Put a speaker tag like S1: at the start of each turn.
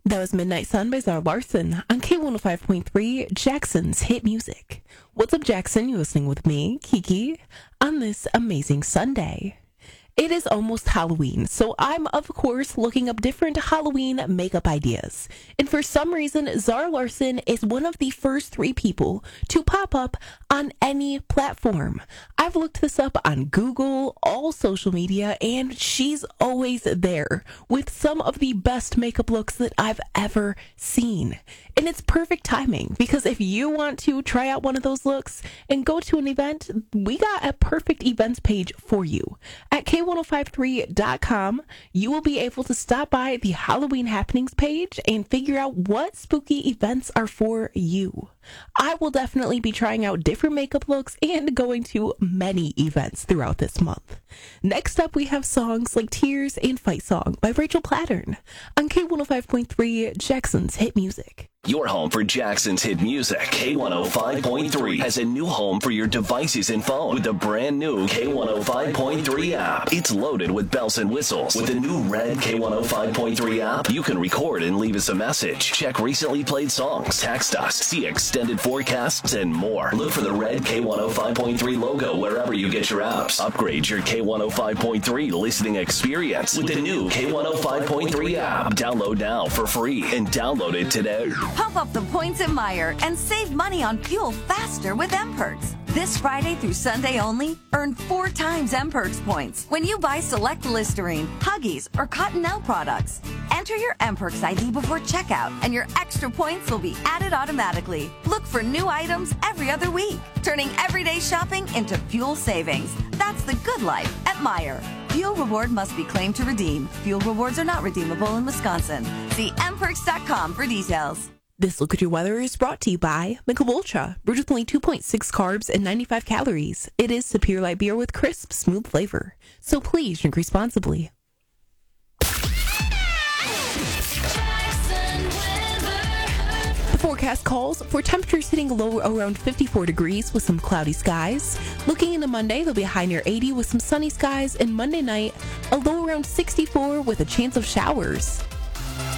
S1: That was Midnight Sun by Zara Larson on K105.3, Jackson's Hit Music. What's up, Jackson? You're listening with me, Kiki, on this amazing Sunday. It is almost Halloween, so I'm, of course, looking up different Halloween makeup ideas. And for some reason, Zara Larson is one of the first 3 people to pop up on any platform. I've looked this up on Google, all social media, and she's always there with some of the best makeup looks that I've ever seen. And it's perfect timing, because if you want to try out one of those looks and go to an event, we got a perfect events page for you. At K1053.com, you will be able to stop by the Halloween happenings page and figure out what spooky events are for you. I will definitely be trying out different makeup looks and going to many events throughout this month. Next up, we have songs like Tears and Fight Song by Rachel Platten on K105.3, Jackson's Hit Music.
S2: Your home for Jackson's hit music, K105.3, has a new home for your devices and phone with the brand new K105.3 app. It's loaded with bells and whistles. With the new red K105.3 app, you can record and leave us a message, check recently played songs, text us, see extended forecasts, and more. Look for the red K105.3 logo wherever you get your apps. Upgrade your K105.3 listening experience with the new K105.3 app. Download now for free and download it today.
S3: Pump up the points at Meijer and save money on fuel faster with M-Perks. This Friday through Sunday only, earn 4 times M-Perks points when you buy select Listerine, Huggies, or Cottonelle products. Enter your M-Perks ID before checkout, and your extra points will be added automatically. Look for new items every other week, turning everyday shopping into fuel savings. That's the good life at Meijer. Fuel reward must be claimed to redeem. Fuel rewards are not redeemable in Wisconsin. See mperks.com for details.
S1: This Look at Your Weather is brought to you by Michelob Ultra, brewed with only 2.6 carbs and 95 calories. It is superior light beer with crisp, smooth flavor. So please drink responsibly. The forecast calls for temperatures hitting a low around 54 degrees with some cloudy skies. Looking into Monday, there'll be a high near 80 with some sunny skies, and Monday night, a low around 64 with a chance of showers.